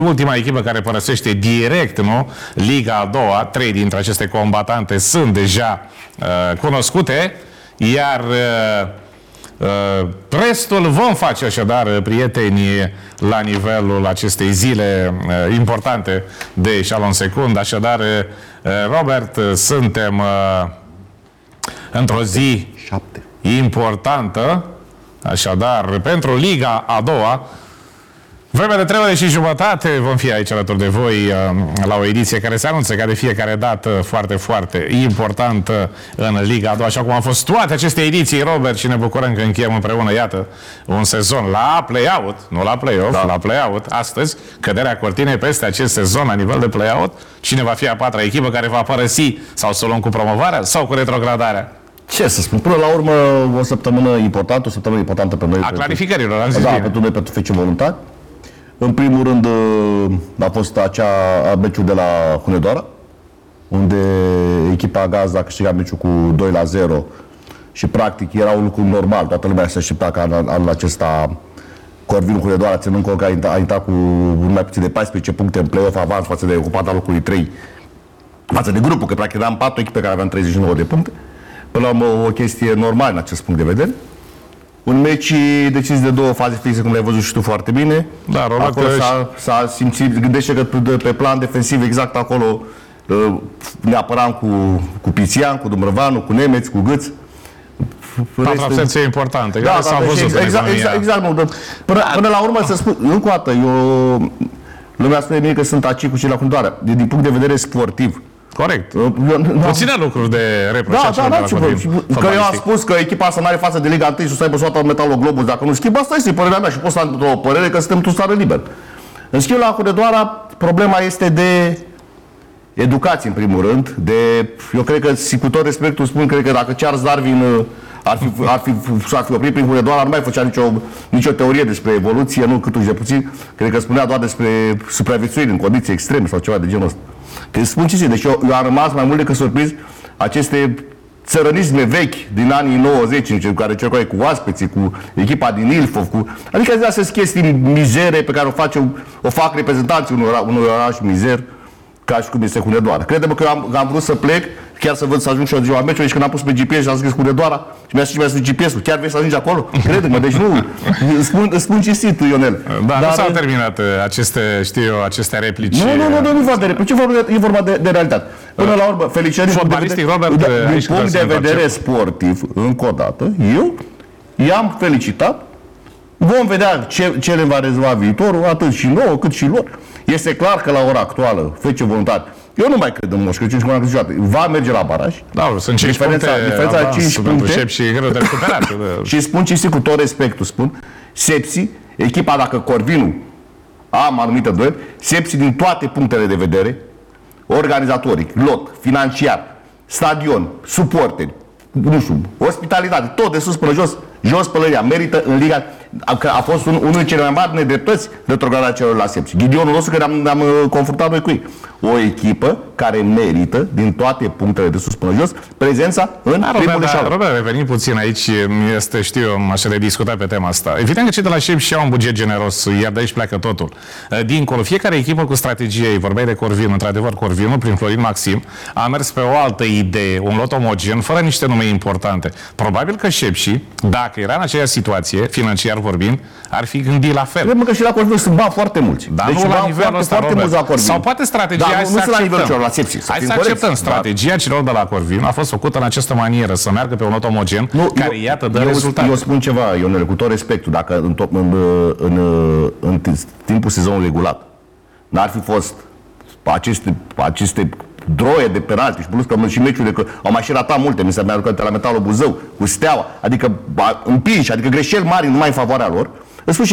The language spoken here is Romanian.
Ultima echipă care părăsește direct, nu, Liga a doua, 3 dintre aceste combatante sunt deja cunoscute, iar restul vom face așadar, prieteni, la nivelul acestei zile importante de Echelon Secund. Așadar, Robert, suntem într-o zi importantă, așadar, pentru Liga a doua. Vremea de 3 ore și jumătate vom fi aici alături de voi la o ediție care se anunță ca de fiecare dată foarte, foarte importantă în Liga a doua, așa cum au fost toate aceste ediții, Robert, și ne bucurăm că încheiem împreună, iată, un sezon la play-out, nu la play-off, da, la play-out. Astăzi, căderea cortinei peste acest sezon la nivel de play-out. Cine va fi a patra echipă care va părăsi, sau să o luăm cu promovarea sau cu retrogradarea? Ce să spun, până la urmă o săptămână importantă pentru noi. A clarificărilor, am zis. Da, pentru noi, pentru FC Voluntari. În primul rând a fost meciul de la Hunedoara, unde echipa gazdă a câștigat meciul cu 2-0 și practic era un lucru normal. Toată lumea se aștepta ca anul acesta Corvinul Hunedoara, ținând cont că a intrat cu mai puțin de 14 puncte în play-off avans față de ocupata locului 3, față de grupul, că practic eram 4 echipe care aveam 39 de puncte. Până la urmă, o chestie normală în acest punct de vedere. Un meci decis de două faze fixe, cum le-ai văzut și tu foarte bine. Da, acolo s-a simțit, gândește că pe plan defensiv exact acolo ne apăram cu Pițian, cu Dumbrăvanu, cu Nemeț, cu Gâț. Patru absențe importante. Da, exact. Până la urmă, să spun, încă o dată, lumea spune mie că sunt aici cu cei la Hunedoara. Din punct de vedere sportiv. Corect. Puține lucruri de reproșat. Că eu am spus că echipa asta n-are față de Liga 1 și să aibă soata Metalul Globus. Dacă nu schimb, asta este părerea mea și pot să am o părere că suntem tu stare liber. În schimb, la Hunedoara, problema este de educație, în primul rând. Eu cred că, și cu tot respectul spun, cred că dacă Charles Darwin s-ar fi oprit prin Hunedoara, nu mai făcea nicio teorie despre evoluție, nu câtuși de puțin. Cred că spunea doar despre supraviețuire în condiții extreme sau ceva de genul ăsta. Că spun ce deci eu am rămas mai mult decât surprins aceste țărănisme vechi din anii 90, în care cercai cu oaspeții, cu echipa din Ilfov, adică astea sunt chestii mizere pe care o fac reprezentanții unui oraș mizer, ca și cum este Hunedoara. Crede-mă că am vrut să plec, chiar să văd să ajung și o ziua a meciului și când am pus pe GPS și am scris Hunedoara și mi-a scris GPS-ul. Chiar vrei să ajungi acolo? Crede-mă, deci nu. Spun cinstit, Ionel. Da, nu s-au terminat aceste replici. Nu e vorba de replici, e vorba de realitate. Până la urmă, felicitări fotbalistic, Robert, din punct de vedere sportiv, încă o dată, eu i-am felicitat. Vom vedea ce le va rezolva viitorul, atât și nouă, cât și lor. Este clar că la ora actuală, FC Voluntari, eu nu mai cred în Moș Crăciun și cum am crezut, va merge la baraj. Da, sunt 5 diferența 5 puncte. Și greu de recuperat. Și spun cinstit, cu tot respectul, spun, Sepsi, echipa, dacă Corvinul am anumite doieli, Sepsi din toate punctele de vedere, organizatoric, lot, financiar, stadion, suporteri, nu știu, ospitalitate, tot de sus până jos pălăria, merită în Liga. A fost unul dintre cele mai mari nedreptăți retrogradarea celor la Sepsi. Ghinionul nostru care ne-am confruntat noi cu ei. O echipă care merită, din toate punctele de sus până jos, prezența în primul eșalon. Robert, revenim puțin aici, știu, așa de discutat pe tema asta. Evident că cei de la Sepsi au un buget generos, iar de aici pleacă totul. Dincolo, fiecare echipă cu strategie, vorbeai de Corvin, într-adevăr, Corvinul, prin Florin Maxim, a mers pe o altă idee, un lot omogen, fără niște nume importante. Probabil că Sepsi, dacă era în aceeași situație, financiar vorbind, ar fi gândit la fel. Cred că și la Corvin sunt bani foarte mulți. Dar deci nu la nivelul ăsta, Robert. Sau poate strategia, hai să acceptăm. Strategia celor de la Corvin a fost făcută în această manieră, să meargă pe un lot omogen, care, iată, dă rezultate. Eu spun ceva, Ionel, cu tot respectul, dacă în timpul sezonului regulat n-ar fi fost aceste droie de penalti și plus că și meciurile, că au mai și ratat multe, mi se mi-a la Metalul Buzău, cu Steaua, adică împinși, adică greșeli mari numai în favoarea lor, îți spun